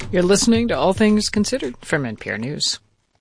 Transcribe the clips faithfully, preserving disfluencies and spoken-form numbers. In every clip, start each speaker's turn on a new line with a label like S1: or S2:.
S1: You're listening to All Things Considered from N P R News.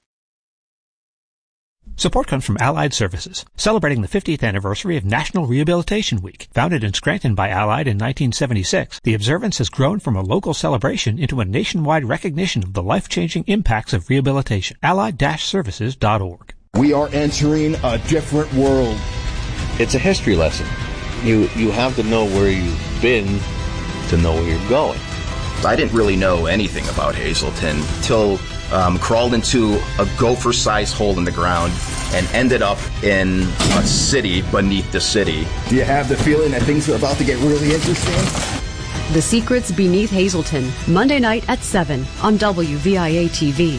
S2: Support comes from Allied Services, celebrating the fiftieth anniversary of National Rehabilitation Week. Founded in Scranton by Allied in nineteen seventy-six, the observance has grown from a local celebration into a nationwide recognition of the life-changing impacts of rehabilitation. allied dash services dot org.
S3: We are entering a different world.
S4: It's a history lesson. You you have to know where you've been to know where you're going.
S5: I didn't really know anything about Hazleton until um, crawled into a gopher-sized hole in the ground and ended up in a city beneath the city.
S3: Do you have the feeling that things are about to get really interesting?
S6: The Secrets Beneath Hazleton, Monday night at seven on W V I A T V.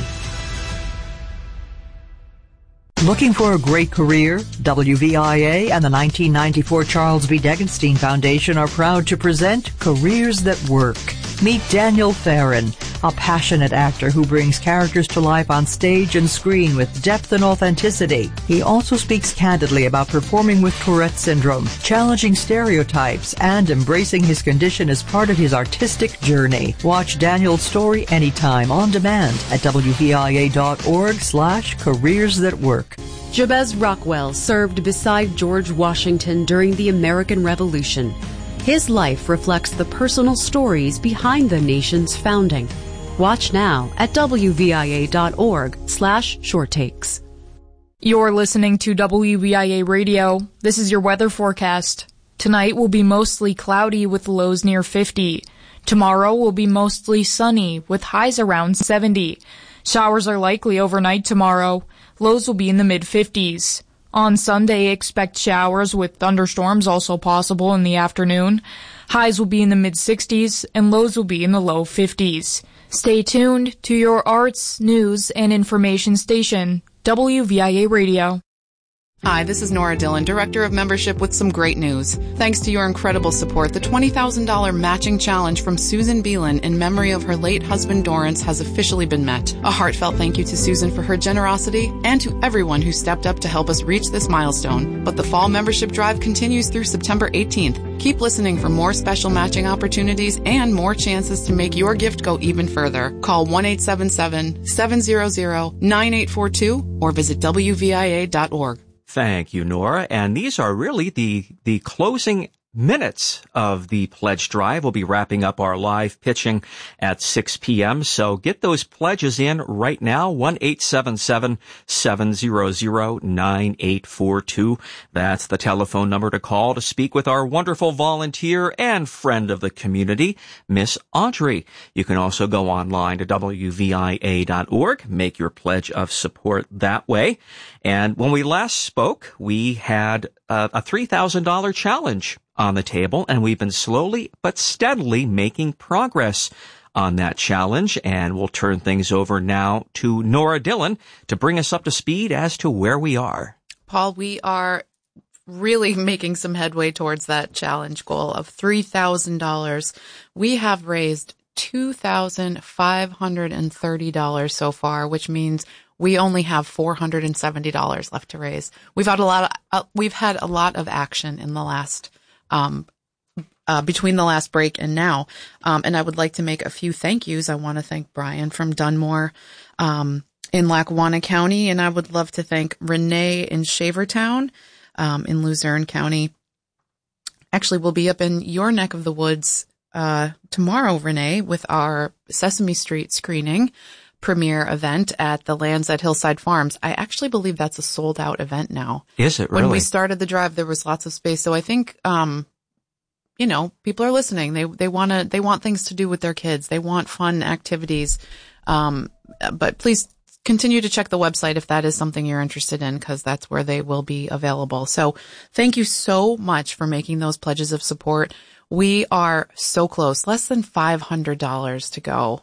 S7: Looking for a great career? W V I A and the nineteen ninety-four Charles B. Degenstein Foundation are proud to present Careers That Work. Meet Daniel Farron, a passionate actor who brings characters to life on stage and screen with depth and authenticity. He also speaks candidly about performing with Tourette syndrome, challenging stereotypes, and embracing his condition as part of his artistic journey. Watch Daniel's story anytime on demand at W V I A dot org slash careers that work.
S6: Jabez Rockwell served beside George Washington during the American Revolution. His life reflects the personal stories behind the nation's founding. Watch now at W V I A dot org slash short takes.
S8: You're listening to W V I A Radio. This is your weather forecast. Tonight will be mostly cloudy with lows near fifty. Tomorrow will be mostly sunny with highs around seventy. Showers are likely overnight tomorrow. Lows will be in the mid-fifties. On Sunday, expect showers with thunderstorms also possible in the afternoon. Highs will be in the mid-sixties and lows will be in the low fifties. Stay tuned to your arts, news, and information station, W V I A Radio.
S9: Hi, this is Nora Dillon, Director of Membership, with some great news. Thanks to your incredible support, the twenty thousand dollars matching challenge from Susan Beelan in memory of her late husband Dorrance has officially been met. A heartfelt thank you to Susan for her generosity and to everyone who stepped up to help us reach this milestone. But the fall membership drive continues through September eighteenth. Keep listening for more special matching opportunities and more chances to make your gift go even further. Call one eight seven seven, seven zero zero, nine eight four two or visit W V I A dot org.
S10: Thank you, Nora. And these are really the, the closing minutes of the pledge drive. We'll be wrapping up our live pitching at six p.m. So get those pledges in right now. one eight seven seven, seven zero zero, nine eight four two. That's the telephone number to call to speak with our wonderful volunteer and friend of the community, Miss Audrey. You can also go online to W V I A dot org, make your pledge of support that way. And when we last spoke, we had a, a three thousand dollars challenge on the table, and we've been slowly but steadily making progress on that challenge. And we'll turn things over now to Nora Dillon to bring us up to speed as to where we are.
S9: Paul, we are really making some headway towards that challenge goal of three thousand dollars. We have raised two thousand five hundred thirty dollars so far, which means we only have four hundred seventy dollars left to raise. We've had a lot of, uh, we've had a lot of action in the last, um, uh, between the last break and now. Um, and I would like to make a few thank yous. I want to thank Brian from Dunmore, um, in Lackawanna County. And I would love to thank Renee in Shavertown, um, in Luzerne County. Actually, we'll be up in your neck of the woods, uh, tomorrow, Renee, with our Sesame Street screening premiere event at the Lands at Hillside Farms. I actually believe that's a sold out event now.
S10: Is it really?
S9: When we started the drive, there was lots of space. So I think, um, you know, people are listening. They, they want to, they want things to do with their kids. They want fun activities. Um, but please continue to check the website if that is something you're interested in, because that's where they will be available. So thank you so much for making those pledges of support. We are so close, less than five hundred dollars to go.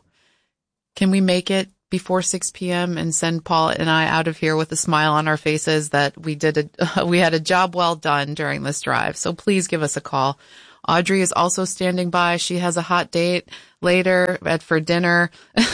S9: Can we make it before six p.m. and send Paul and I out of here with a smile on our faces that we did a, we had a job well done during this drive? So please give us a call. Audrey is also standing by. She has a hot date later at, for dinner.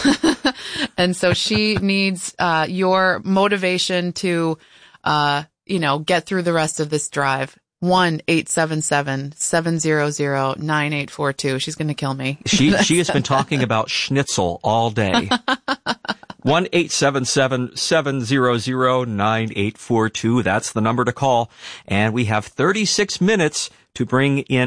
S9: And so she needs, uh, your motivation to, uh, you know, get through the rest of this drive. one eight seven seven, seven hundred, nine eight four two. She's going to kill me.
S10: She she has been talking about schnitzel all day. one eight seven seven, seven hundred, nine eight four two. That's the number to call. And we have thirty-six minutes to bring in